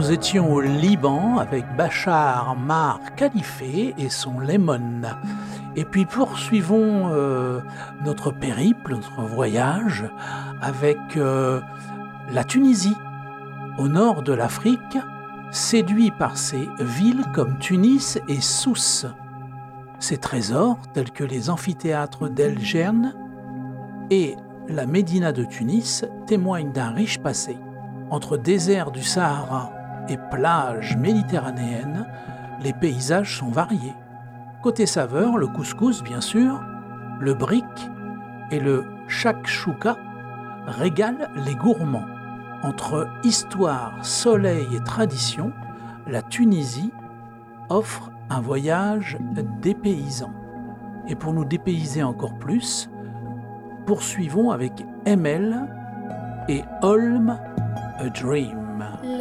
nous étions au Liban avec Bachar Mar Khalifé et son Lemon. Et puis poursuivons notre périple, notre voyage avec la Tunisie, au nord de l'Afrique, séduit par ses villes comme Tunis et Sousse. Ses trésors, tels que les amphithéâtres d'El Jerne et la Médina de Tunis, témoignent d'un riche passé. Entre désert du Sahara et plages méditerranéennes, les paysages sont variés. Côté saveur, le couscous, bien sûr, le brick et le shakshuka régalent les gourmands. Entre histoire, soleil et tradition, la Tunisie offre un voyage dépaysant. Et pour nous dépayser encore plus, poursuivons avec ML et Holm A Dream.